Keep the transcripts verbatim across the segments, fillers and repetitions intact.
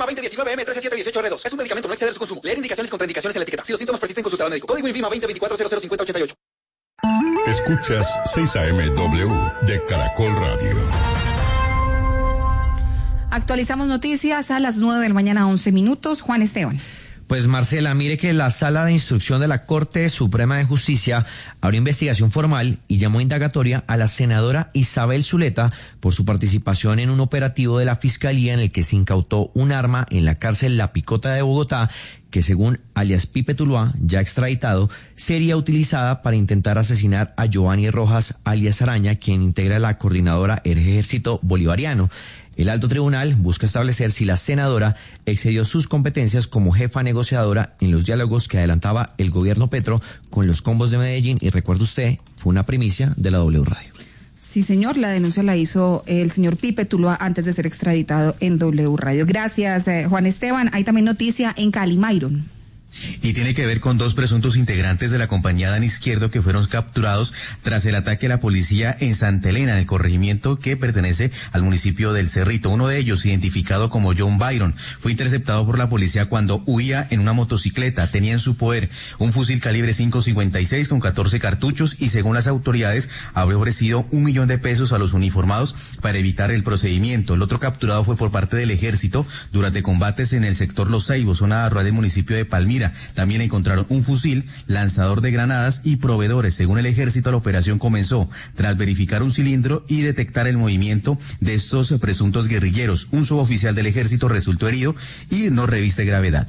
veinte diecinueve M trece siete dieciocho R dos. Es un medicamento, no exceder su consumo. Leer indicaciones y contraindicaciones en la etiqueta. Si los síntomas persisten, consultar al médico. Código INVIMA veinte veinticuatro cero cero cincuenta ochenta y ocho. Escuchas seis A M W de Caracol Radio. Actualizamos noticias a las nueve de la mañana, once minutos. Juan Esteban. Pues Marcela, mire que la Sala de Instrucción de la Corte Suprema de Justicia abrió investigación formal y llamó indagatoria a la senadora Isabel Zuleta por su participación en un operativo de la Fiscalía en el que se incautó un arma en la cárcel La Picota de Bogotá que, según alias Pipe Tuluá, ya extraditado, sería utilizada para intentar asesinar a Giovanni Rojas alias Araña, quien integra la coordinadora Ejército Bolivariano. El alto tribunal busca establecer si la senadora excedió sus competencias como jefa negociadora en los diálogos que adelantaba el gobierno Petro con los combos de Medellín, y recuerde usted, fue una primicia de la W Radio. Sí, señor, la denuncia la hizo el señor Pipe Tuluá antes de ser extraditado en W Radio. Gracias, eh, Juan Esteban. Hay también noticia en Cali, Mayron. Y tiene que ver con dos presuntos integrantes de la compañía Dan Izquierdo que fueron capturados tras el ataque a la policía en Santa Elena, en el corregimiento que pertenece al municipio del Cerrito. Uno de ellos, identificado como John Byron, fue interceptado por la policía cuando huía en una motocicleta. Tenía en su poder un fusil calibre cinco cincuenta y seis con catorce cartuchos y, según las autoridades, habría ofrecido un millón de pesos a los uniformados para evitar el procedimiento. El otro capturado fue por parte del ejército durante combates en el sector Los Ceibos, zona rural del municipio de Palmira. También encontraron un fusil, lanzador de granadas y proveedores. Según el ejército, la operación comenzó tras verificar un cilindro y detectar el movimiento de estos presuntos guerrilleros. Un suboficial del ejército resultó herido y no reviste gravedad.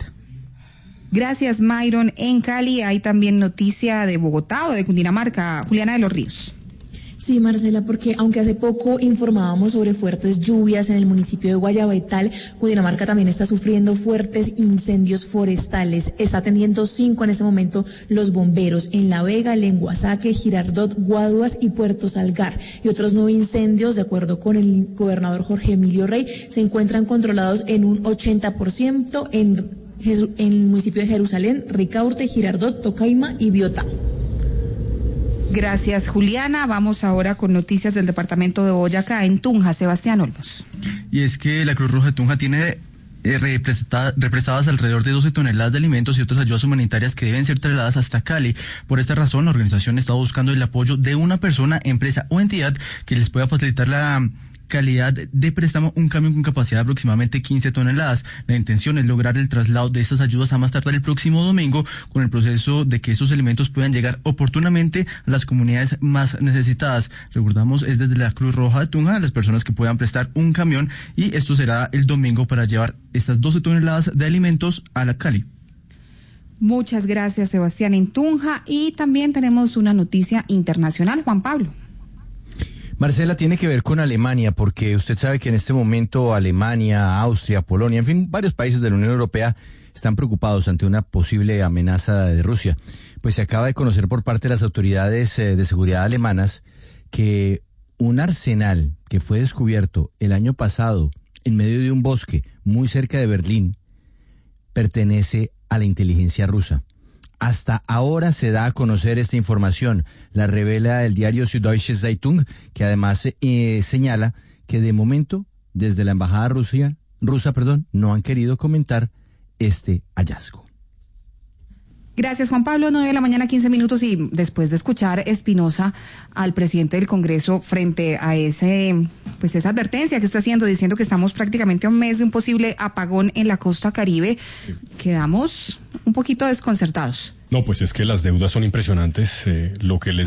Gracias, Mayron. En Cali hay también noticia de Bogotá o de Cundinamarca. Juliana de los Ríos. Sí, Marcela, porque aunque hace poco informábamos sobre fuertes lluvias en el municipio de Guayabetal, Cundinamarca también está sufriendo fuertes incendios forestales. Está atendiendo cinco en este momento los bomberos en La Vega, Lenguasaque, Girardot, Guaduas y Puerto Salgar. Y otros nueve incendios, de acuerdo con el gobernador Jorge Emilio Rey, se encuentran controlados en un ochenta por ciento en, en el municipio de Jerusalén, Ricaurte, Girardot, Tocaima y Biotá. Gracias, Juliana. Vamos ahora con noticias del departamento de Boyacá, en Tunja. Sebastián Olmos. Y es que la Cruz Roja de Tunja tiene eh, represadas alrededor de doce toneladas de alimentos y otras ayudas humanitarias que deben ser trasladadas hasta Cali. Por esta razón, la organización está buscando el apoyo de una persona, empresa o entidad que les pueda facilitar la calidad de préstamo, un camión con capacidad de aproximadamente quince toneladas. La intención es lograr el traslado de estas ayudas a más tardar el próximo domingo, con el proceso de que estos alimentos puedan llegar oportunamente a las comunidades más necesitadas. Recordamos, es desde la Cruz Roja de Tunja las personas que puedan prestar un camión, y esto será el domingo para llevar estas doce toneladas de alimentos a la Cali. Muchas gracias, Sebastián, en Tunja. Y también tenemos una noticia internacional, Juan Pablo. Marcela, tiene que ver con Alemania, porque usted sabe que en este momento Alemania, Austria, Polonia, en fin, varios países de la Unión Europea están preocupados ante una posible amenaza de Rusia. Pues se acaba de conocer por parte de las autoridades eh, de seguridad alemanas que un arsenal que fue descubierto el año pasado en medio de un bosque muy cerca de Berlín pertenece a la inteligencia rusa. Hasta ahora se da a conocer esta información. La revela el diario Süddeutsche Zeitung, que además eh, señala que de momento, desde la embajada rusa, rusa, perdón, no han querido comentar este hallazgo. Gracias, Juan Pablo. nueve de la mañana, quince minutos, y después de escuchar Espinosa al presidente del Congreso frente a ese, pues esa advertencia que está haciendo, diciendo que estamos prácticamente a un mes de un posible apagón en la costa Caribe, quedamos un poquito desconcertados. No, pues es que las deudas son impresionantes, eh, lo que les